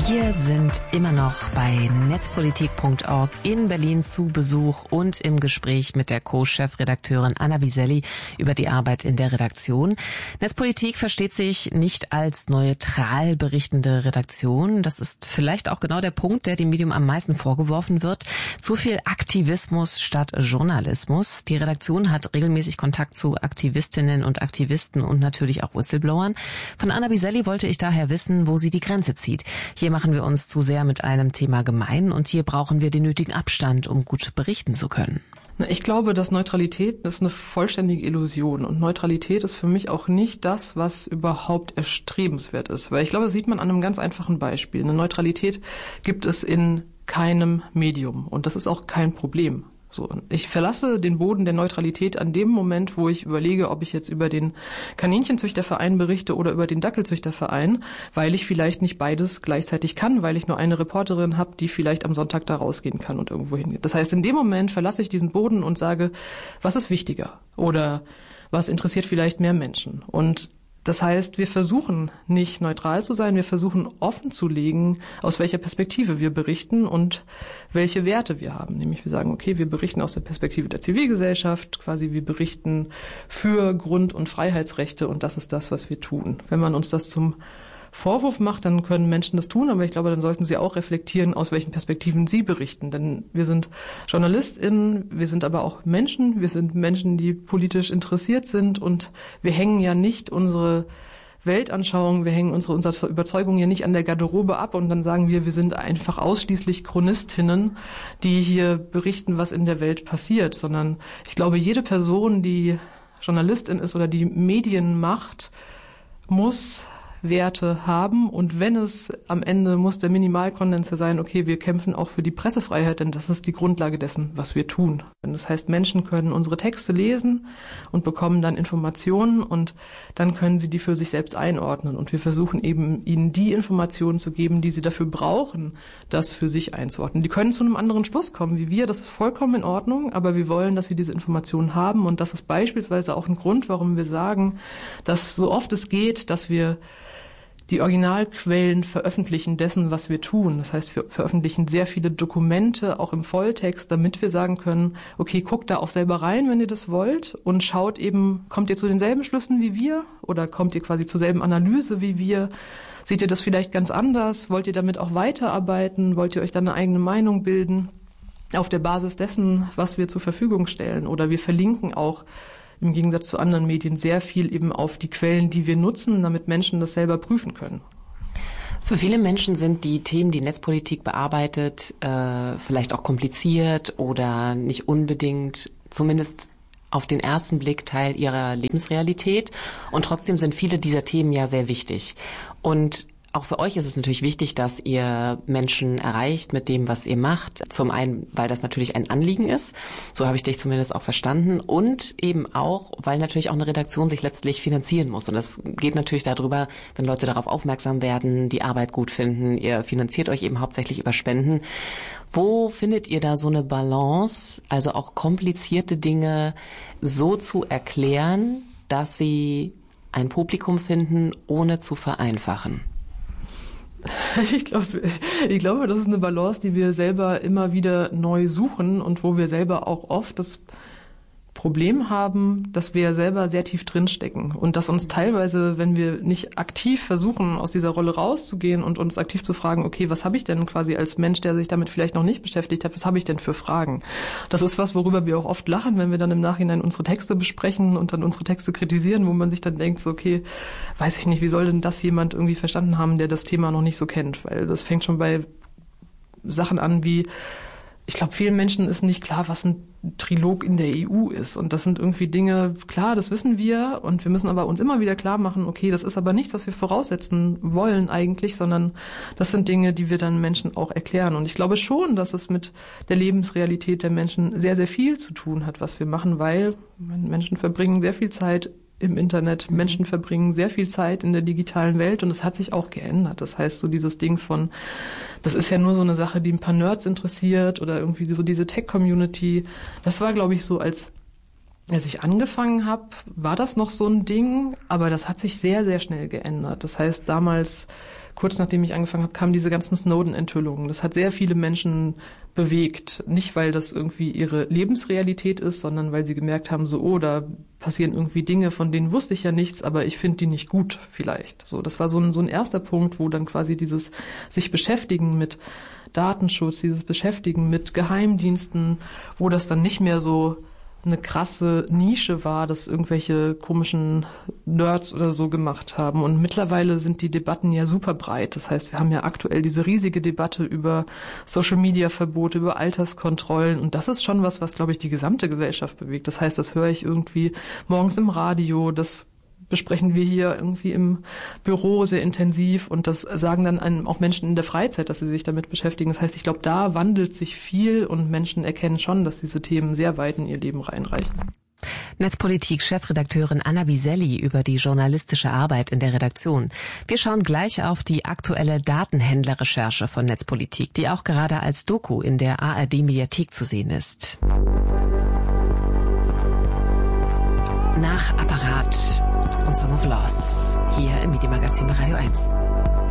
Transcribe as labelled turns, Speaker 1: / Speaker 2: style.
Speaker 1: Wir sind immer noch bei netzpolitik.org in Berlin zu Besuch und im Gespräch mit der Co-Chefredakteurin Anna Wieselli über die Arbeit in der Redaktion. Netzpolitik versteht sich nicht als neutral berichtende Redaktion. Das ist vielleicht auch genau der Punkt, der dem Medium am meisten vorgeworfen wird. Zu viel Aktivismus statt Journalismus. Die Redaktion hat regelmäßig Kontakt zu Aktivistinnen und Aktivisten und natürlich auch Whistleblowern. Von Anna Wieselli wollte ich daher wissen, wo sie die Grenze zieht. Hier machen wir uns zu sehr mit einem Thema gemein und hier brauchen wir den nötigen Abstand, um gut berichten zu können.
Speaker 2: Ich glaube, dass Neutralität ist eine vollständige Illusion und Neutralität ist für mich auch nicht das, was überhaupt erstrebenswert ist. Weil ich glaube, das sieht man an einem ganz einfachen Beispiel. Eine Neutralität gibt es in keinem Medium und das ist auch kein Problem. So, ich verlasse den Boden der Neutralität an dem Moment, wo ich überlege, ob ich jetzt über den Kaninchenzüchterverein berichte oder über den Dackelzüchterverein, weil ich vielleicht nicht beides gleichzeitig kann, weil ich nur eine Reporterin habe, die vielleicht am Sonntag da rausgehen kann und irgendwo hingeht. Das heißt, in dem Moment verlasse ich diesen Boden und sage, was ist wichtiger oder was interessiert vielleicht mehr Menschen? Und das heißt, wir versuchen nicht neutral zu sein, wir versuchen offen zu legen, aus welcher Perspektive wir berichten und welche Werte wir haben. Nämlich wir sagen, okay, wir berichten aus der Perspektive der Zivilgesellschaft, quasi wir berichten für Grund- und Freiheitsrechte und das ist das, was wir tun. Wenn man uns das zum Vorwurf macht, dann können Menschen das tun, aber ich glaube, dann sollten sie auch reflektieren, aus welchen Perspektiven sie berichten. Denn wir sind JournalistInnen, wir sind aber auch Menschen, wir sind Menschen, die politisch interessiert sind und wir hängen ja nicht unsere Weltanschauung, wir hängen unsere Überzeugungen ja nicht an der Garderobe ab und dann sagen wir sind einfach ausschließlich Chronistinnen, die hier berichten, was in der Welt passiert, sondern ich glaube, jede Person, die Journalistin ist oder die Medien macht, muss Werte haben und wenn es am Ende muss der Minimalkonsens sein, okay, wir kämpfen auch für die Pressefreiheit, denn das ist die Grundlage dessen, was wir tun. Das heißt, Menschen können unsere Texte lesen und bekommen dann Informationen und dann können sie die für sich selbst einordnen und wir versuchen eben ihnen die Informationen zu geben, die sie dafür brauchen, das für sich einzuordnen. Die können zu einem anderen Schluss kommen wie wir, das ist vollkommen in Ordnung, aber wir wollen, dass sie diese Informationen haben und das ist beispielsweise auch ein Grund, warum wir sagen, dass so oft es geht, dass wir die Originalquellen veröffentlichen dessen, was wir tun. Das heißt, wir veröffentlichen sehr viele Dokumente, auch im Volltext, damit wir sagen können, okay, guckt da auch selber rein, wenn ihr das wollt und schaut eben, kommt ihr zu denselben Schlüssen wie wir oder kommt ihr quasi zur selben Analyse wie wir? Seht ihr das vielleicht ganz anders? Wollt ihr damit auch weiterarbeiten? Wollt ihr euch dann eine eigene Meinung bilden auf der Basis dessen, was wir zur Verfügung stellen? Oder wir verlinken auch im Gegensatz zu anderen Medien sehr viel eben auf die Quellen, die wir nutzen, damit Menschen das selber prüfen können.
Speaker 1: Für viele Menschen sind die Themen, die Netzpolitik bearbeitet, vielleicht auch kompliziert oder nicht unbedingt, zumindest auf den ersten Blick, Teil ihrer Lebensrealität. Und trotzdem sind viele dieser Themen ja sehr wichtig. Und auch für euch ist es natürlich wichtig, dass ihr Menschen erreicht mit dem, was ihr macht. Zum einen, weil das natürlich ein Anliegen ist. So habe ich dich zumindest auch verstanden. Und eben auch, weil natürlich auch eine Redaktion sich letztlich finanzieren muss. Und das geht natürlich darüber, wenn Leute darauf aufmerksam werden, die Arbeit gut finden. Ihr finanziert euch eben hauptsächlich über Spenden. Wo findet ihr da so eine Balance, also auch komplizierte Dinge so zu erklären, dass sie ein Publikum finden, ohne zu vereinfachen?
Speaker 2: Ich glaube, das ist eine Balance, die wir selber immer wieder neu suchen und wo wir selber auch oft das Problem haben, dass wir selber sehr tief drinstecken und dass uns teilweise, wenn wir nicht aktiv versuchen, aus dieser Rolle rauszugehen und uns aktiv zu fragen, okay, was habe ich denn quasi als Mensch, der sich damit vielleicht noch nicht beschäftigt hat, was habe ich denn für Fragen? Das ist was, worüber wir auch oft lachen, wenn wir dann im Nachhinein unsere Texte besprechen und dann unsere Texte kritisieren, wo man sich dann denkt, so, okay, weiß ich nicht, wie soll denn das jemand irgendwie verstanden haben, der das Thema noch nicht so kennt? Weil das fängt schon bei Sachen an wie, ich glaube, vielen Menschen ist nicht klar, was ein Trilog in der EU ist. Und das sind irgendwie Dinge, klar, das wissen wir. Und wir müssen aber uns immer wieder klar machen, okay, das ist aber nichts, was wir voraussetzen wollen eigentlich, sondern das sind Dinge, die wir dann Menschen auch erklären. Und ich glaube schon, dass es mit der Lebensrealität der Menschen sehr, sehr viel zu tun hat, was wir machen, weil Menschen verbringen sehr viel Zeit im Internet. Menschen verbringen sehr viel Zeit in der digitalen Welt und es hat sich auch geändert. Das heißt, so dieses Ding von, das ist ja nur so eine Sache, die ein paar Nerds interessiert oder irgendwie so diese Tech-Community. Das war, glaube ich, so, als ich angefangen habe, war das noch so ein Ding, aber das hat sich sehr, sehr schnell geändert. Das heißt, damals kurz nachdem ich angefangen habe, kamen diese ganzen Snowden-Enthüllungen. Das hat sehr viele Menschen bewegt. Nicht, weil das irgendwie ihre Lebensrealität ist, sondern weil sie gemerkt haben, so, oh, da passieren irgendwie Dinge, von denen wusste ich ja nichts, aber ich finde die nicht gut vielleicht. So, das war so ein erster Punkt, wo dann quasi dieses sich beschäftigen mit Datenschutz, dieses Beschäftigen mit Geheimdiensten, wo das dann nicht mehr so eine krasse Nische war, dass irgendwelche komischen Nerds oder so gemacht haben. Und mittlerweile sind die Debatten ja super breit. Das heißt, wir haben ja aktuell diese riesige Debatte über Social-Media-Verbote, über Alterskontrollen. Und das ist schon was, glaube ich, die gesamte Gesellschaft bewegt. Das heißt, das höre ich irgendwie morgens im Radio, das besprechen wir hier irgendwie im Büro sehr intensiv und das sagen dann einem auch Menschen in der Freizeit, dass sie sich damit beschäftigen. Das heißt, ich glaube, da wandelt sich viel und Menschen erkennen schon, dass diese Themen sehr weit in ihr Leben reinreichen.
Speaker 1: Netzpolitik-Chefredakteurin Anna Biselli über die journalistische Arbeit in der Redaktion. Wir schauen gleich auf die aktuelle Datenhändler-Recherche von Netzpolitik, die auch gerade als Doku in der ARD-Mediathek zu sehen ist. Nach Apparat und Song of Loss hier im Medienmagazin bei Radio 1.